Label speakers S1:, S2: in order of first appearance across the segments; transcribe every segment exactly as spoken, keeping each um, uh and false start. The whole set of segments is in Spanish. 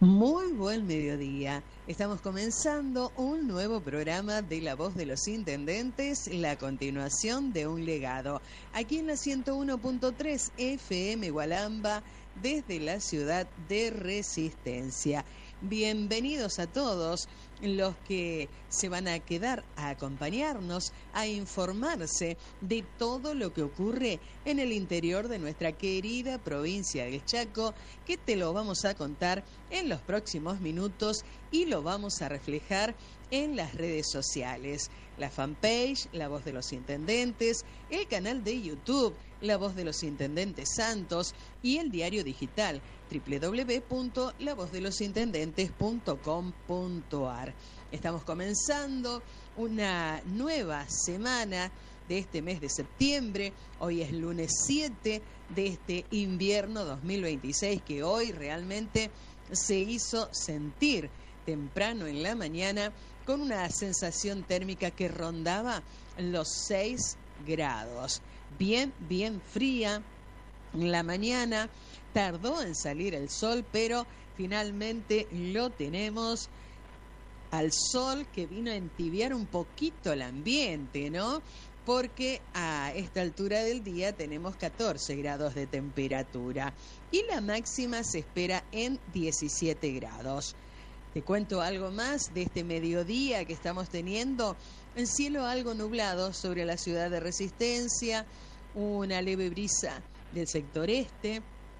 S1: Muy buen mediodía. Estamos comenzando un nuevo programa de La Voz de los Intendentes, la continuación de un legado. Aquí en la ciento uno punto tres F M Gualamba, desde la ciudad de Resistencia. Bienvenidos a todos los que se van a quedar a acompañarnos, a informarse de todo lo que ocurre en el interior de nuestra querida provincia del Chaco, que te lo vamos a contar en los próximos minutos y lo vamos a reflejar en las redes sociales. La fanpage, La Voz de los Intendentes, el canal de YouTube, La Voz de los Intendentes Santos y el diario digital doble u doble u doble u punto la voz de los intendentes punto com punto a r. Estamos comenzando una nueva semana de este mes de septiembre. Hoy es lunes siete de este invierno dos mil veintiséis, que hoy realmente se hizo sentir temprano en la mañana con una sensación térmica que rondaba los seis grados. Bien, bien fría la mañana. Tardó en salir el sol, pero finalmente lo tenemos al sol, que vino a entibiar un poquito el ambiente, ¿no? Porque a esta altura del día tenemos catorce grados de temperatura y la máxima se espera en diecisiete grados. Te cuento algo más de este mediodía que estamos teniendo. El cielo algo nublado sobre la ciudad de Resistencia, una leve brisa del sector este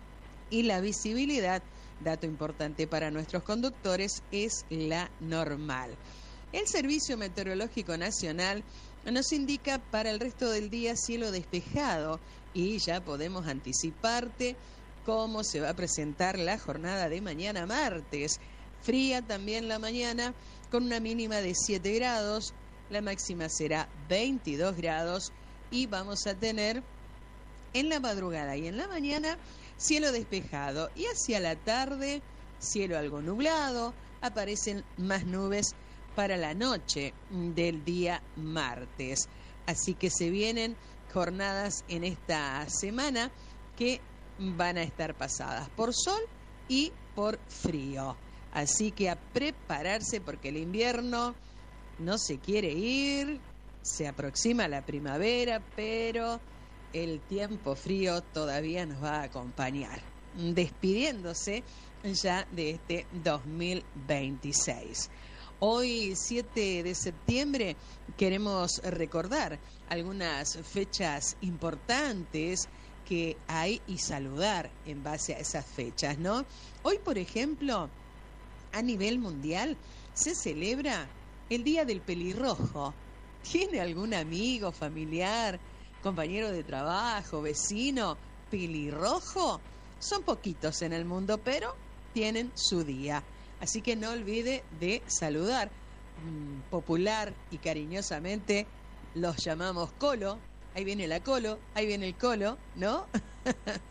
S1: y la visibilidad, dato importante para nuestros conductores, es la normal. El Servicio Meteorológico Nacional nos indica para el resto del día cielo despejado y ya podemos anticiparte cómo se va a presentar la jornada de mañana martes. Fría también la mañana con una mínima de siete grados, la máxima será veintidós grados y vamos a tener en la madrugada y en la mañana cielo despejado y hacia la tarde cielo algo nublado, aparecen más nubes para la noche del día martes. Así que se vienen jornadas en esta semana que van a estar pasadas por sol y por frío. Así que a prepararse porque el invierno no se quiere ir, se aproxima la primavera, pero el tiempo frío todavía nos va a acompañar, despidiéndose ya de este dos mil veintiséis. Hoy, siete de septiembre, queremos recordar algunas fechas importantes que hay y saludar en base a esas fechas, ¿no? Hoy, por ejemplo, a nivel mundial se celebra el Día del Pelirrojo. ¿Tiene algún amigo, familiar, compañero de trabajo, vecino, pelirrojo? Son poquitos en el mundo, pero tienen su día. Así que no olvide de saludar. Mm, popular y cariñosamente los llamamos colo. Ahí viene la colo, ahí viene el colo, ¿no?